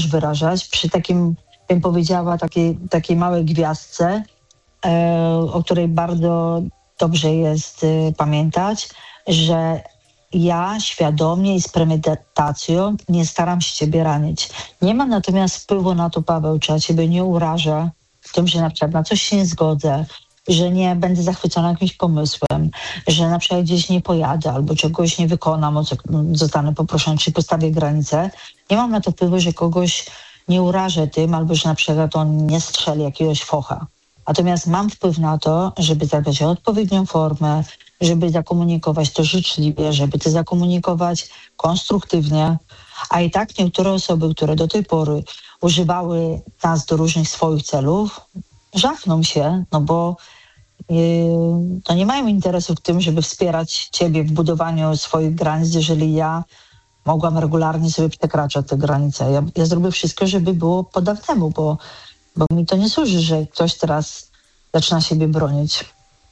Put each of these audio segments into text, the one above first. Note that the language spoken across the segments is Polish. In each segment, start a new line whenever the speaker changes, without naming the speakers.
wyrażać przy takim, bym powiedziała, takiej małej gwiazdce, o której bardzo dobrze jest pamiętać, że ja świadomie i z premedytacją nie staram się ciebie ranić. Nie mam natomiast wpływu na to, Paweł, czy ja ciebie nie urażę w tym, że na przykład na coś się nie zgodzę, że nie będę zachwycona jakimś pomysłem, że na przykład gdzieś nie pojadę albo czegoś nie wykonam, o co zostanę poproszony, czy postawię granicę. Nie mam na to wpływu, że kogoś nie urażę tym, albo że na przykład on nie strzeli jakiegoś focha. Natomiast mam wpływ na to, żeby zadbać o odpowiednią formę, żeby zakomunikować to życzliwie, żeby to zakomunikować konstruktywnie, a i tak niektóre osoby, które do tej pory używały nas do różnych swoich celów, żachną się, no bo to nie mają interesu w tym, żeby wspierać ciebie w budowaniu swoich granic, jeżeli ja mogłam regularnie sobie przekraczać te granice. Ja zrobię wszystko, żeby było po dawnemu, bo mi to nie służy, że ktoś teraz zaczyna siebie bronić.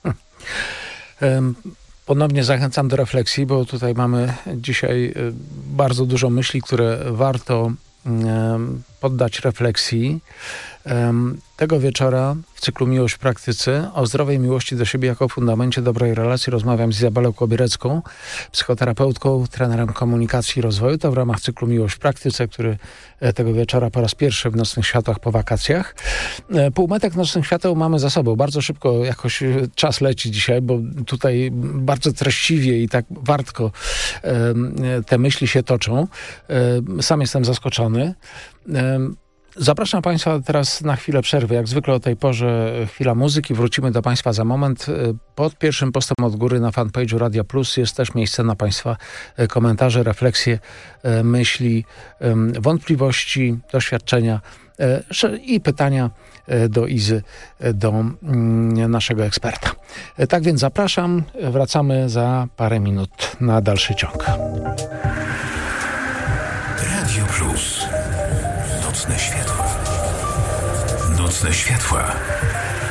Ponownie zachęcam do refleksji, bo tutaj mamy dzisiaj bardzo dużo myśli, które warto poddać refleksji. Tego wieczora w cyklu Miłość w praktyce o zdrowej miłości do siebie jako fundamencie dobrej relacji rozmawiam z Izabelą Kobierecką, psychoterapeutką, trenerem komunikacji i rozwoju. To w ramach cyklu Miłość w praktyce, który tego wieczora po raz pierwszy w Nocnych Światłach po wakacjach. Półmetek Nocnych Świateł mamy za sobą. Bardzo szybko jakoś czas leci dzisiaj, bo tutaj bardzo treściwie i tak wartko te myśli się toczą. Sam jestem zaskoczony. Zapraszam Państwa teraz na chwilę przerwy. Jak zwykle o tej porze chwila muzyki. Wrócimy do Państwa za moment. Pod pierwszym postem od góry na fanpage'u Radia Plus jest też miejsce na Państwa komentarze, refleksje, myśli, wątpliwości, doświadczenia i pytania do Izy, do naszego eksperta. Tak więc zapraszam. Wracamy za parę minut na dalszy ciąg.
Radio Plus. Nocne światła. Nocne światła.